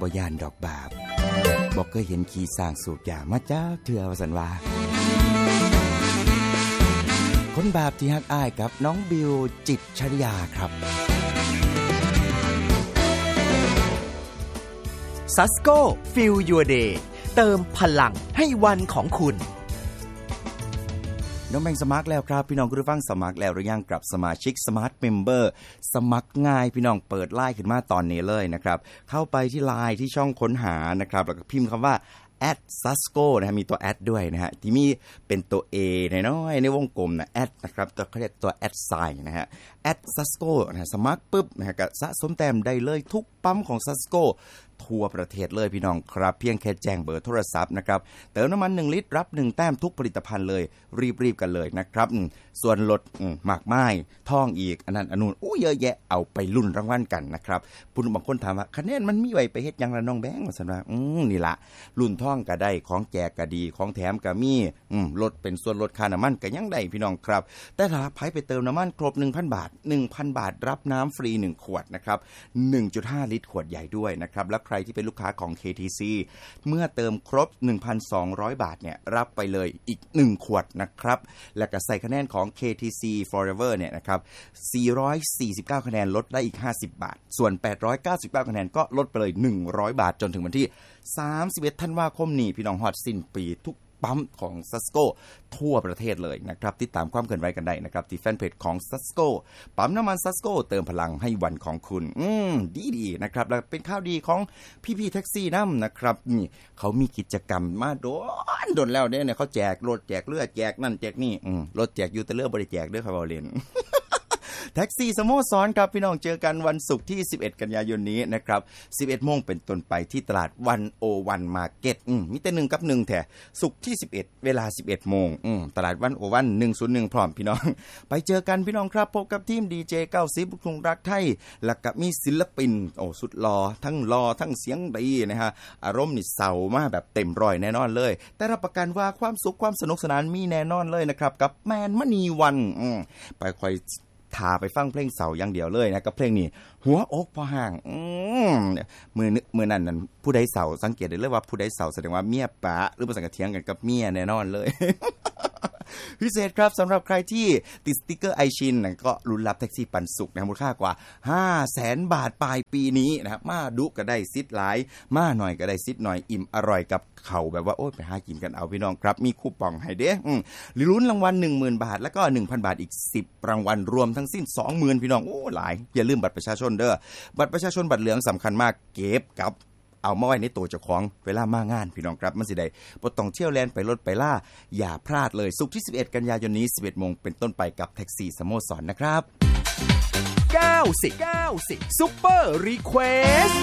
บ่ย่านดอกบาปบ่เคยเห็นขี่สร้างสูบยามาจ้าเทื่อว่าซั่นว่าคนบาปที่ฮักอ้ายกับน้องบิวจิตรชยาครับซัสโก้ Feel Your Day เติมพลังให้วันของคุณน้องแบงสมัครแล้วครับพี่น้องคุณผู้ฟังสมัครแล้วหรือยังกับสมาชิก Smart Member สมัครง่ายพี่น้องเปิดไลน์ขึ้นมาตอนนี้เลยนะครับเข้าไปที่ไลน์ที่ช่องค้นหานะครับแล้วก็พิมพ์คำว่า@sasco นะฮะมีตัว ด้วยนะฮะที่มีเป็นตัว A น้อยๆในวงกลมนะนะครับตัวเขาเรียกตัว sign นะฮะ@sasco นะสมัครปุ๊บนะฮะก็สะสมแต้มได้เลยทุกปั๊มของ Sasco ทั่วประเทศเลยพี่น้องครับเพียงแค่แจ้งเบอร์โทรศัพท์นะครับเติมน้ำมัน1ลิตรรับ1แต้มทุกผลิตภัณฑ์เลยรีบๆกันเลยนะครับส่วนลดมากมายท่องอีกอันนั้นอันนู้นเยอะแยะเอาไปลุ้นรางวัลกันนะครับผู้บางคนถามว่าคะแนนมันมีไว้ไปเฮ็ดหยังล่ะน้องแบงค์ว่าซั่นว่านี่ล่ะลุ้นท่องก็ได้ของแจกก็ดีของแถมก็มีลดเป็นส่วนลดค่าน้ำมันก็ยังได้พี่น้องครับแต่ถ้าไผไปเติมน้ำมันครบ 1,000 บาท 1,000 บาทรับน้ำฟรี1ขวดนะครับ 1.5 ลิตรขวดใหญ่ด้วยนะครับและใครที่เป็นลูกค้าของ KTC เมื่อเติมครบ 1,200 บาทเนี่ยรับไปเลยอีก1ขวดนะครับและก็ใส่คะแนนของ KTC Forever เนี่ยนะครับ449คะแนนลดได้อีก50บาทส่วน899คะแนนก็ลดไปเลย100บาทจนถึงวันที่31ธันวาคมนี้พี่น้องฮอดสิ้นปีทุกปั๊มของ Sasco ทั่วประเทศเลยนะครับติดตามความเคลื่อนไหวกันได้นะครับที่แฟนเพจของ Sasco ปั๊มน้ำมัน Sasco เติมพลังให้วันของคุณดีๆนะครับแล้วเป็นข่าวดีของพี่ๆแท็กซี่นำนะครับนี่เขามีกิจกรรมมาโดนแล้วเนี่ยเขาแจกรถแจกเลือดแจกนั่นแจกนี่รถแจกอยู่แต่เลือดบ่ได้แจกเด้อครับเอาเล่นแท็กซี่สโมสรครับพี่น้องเจอกันวันศุกร์ที่11กันยายนนี้นะครับ 11:00 นเป็นต้นไปที่ตลาด101 Market มีแต่1กับ1แท้ศุกร์ที่11เวลา 11:00 นตลาด101 101พร้อมพี่น้องไปเจอกันพี่น้องครับพบกับทีมดีเจ90ลูกทุ่งรักไทยแล้วก็มีศิลปินสุดหล่อทั้งเสียงดีนะฮะอารมณ์นี่เศร้ามาแบบเต็มร้อยแน่นอนเลยแต่รับประกันว่าความสุขความสนุกสนานมีแน่นอนเลยนะครับกับแมนมณีวันไปคอยถ้าไปฟังเพลงเสาอย่างเดียวเลยนะกับเพลงนี้หัวอกพอห่างมือนั้นผู้ใดเสาสังเกตได้เลยว่าผู้ใดเสาแสดงว่าเมียปะหรือภาษาเถียงกันกับเมียแน่นอนเลย พิเศษครับสำหรับใครที่ติดสติ๊กเกอร์ไอชินก็ลุ้นรับแท็กซี่ปันสุขนะมูลค่ากว่า 500,000 บาทปลายปีนี้นะครับมาดุก็ได้ซิดหลายมาหน่อยก็ได้ซิดหน่อยอิ่มอร่อยกับเขาแบบว่าโอ๊ยไปหากินกันเอาพี่น้องครับมีคูปองให้เด้ลุ้นรางวัล 10,000 บาทแล้วก็ 1,000 บาทอีก10รางวัลรวมทั้งสิ้น 20,000 พี่น้องโอ้หลายอย่าลืมบัตรประชาชนเด้อบัตรประชาชนบัตรเหลืองสำคัญมากเก็บกับเอามาไว้ในตัวเจ้าของเวลามางานพี่น้องครับมันสิได้บ่ต้องเที่ยวแลนไปรถไปล่าอย่าพลาดเลยศุกร์ที่11กันยายนนี้ 11:00 นเป็นต้นไปกับแท็กซี่สโมสรนะครับ 90ซุปเปอร์รีเควส